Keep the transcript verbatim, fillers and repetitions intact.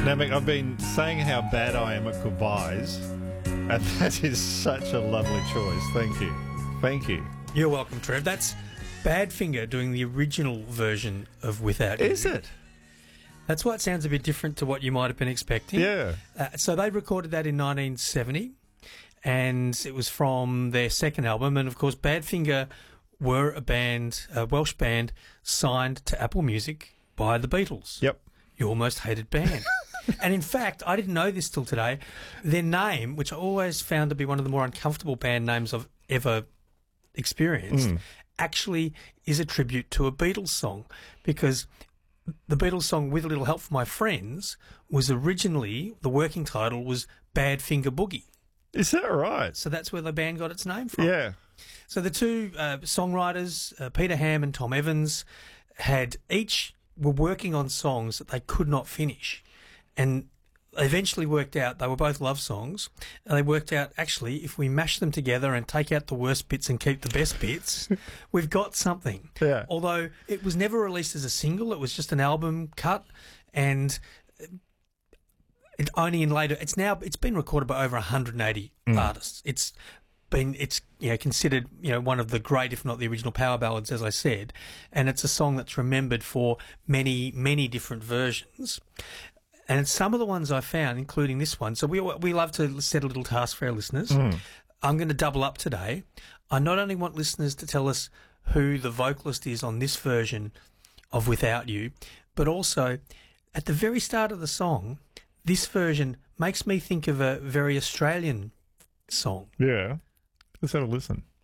Now, Mick, I've been saying how bad I am at goodbyes, and that is such a lovely choice. Thank you. Thank you. You're welcome, Trev. That's Badfinger doing the original version of Without You. Is it? That's why it sounds a bit different to what you might have been expecting. Yeah. Uh, so they recorded that in nineteen seventy, and it was from their second album. And, of course, Badfinger were a band, a Welsh band, signed to Apple Music by the Beatles. Yep. Your most hated band. And, in fact, I didn't know this till today, their name, which I always found to be one of the more uncomfortable band names I've ever experienced, mm. actually is a tribute to a Beatles song, because the Beatles song With a Little Help from My Friends was originally, the working title was Badfinger Boogie. Is that right? So that's where the band got its name from. Yeah. So the two uh, songwriters, uh, Peter Ham and Tom Evans, had each were working on songs that they could not finish, and eventually worked out they were both love songs, and they worked out, actually, if we mash them together and take out the worst bits and keep the best bits, we've got something. Yeah. Although it was never released as a single, it was just an album cut, and it only in later, it's now, it's been recorded by over one hundred eighty mm. artists. It's been, it's, you know, considered, you know, one of the great, if not the original power ballads, as I said, and it's a song that's remembered for many, many different versions. And some of the ones I found, including this one, so we we love to set a little task for our listeners. Mm. I'm going to double up today. I not only want listeners to tell us who the vocalist is on this version of Without You, but also at the very start of the song, this version makes me think of a very Australian song. Yeah. Let's have a listen.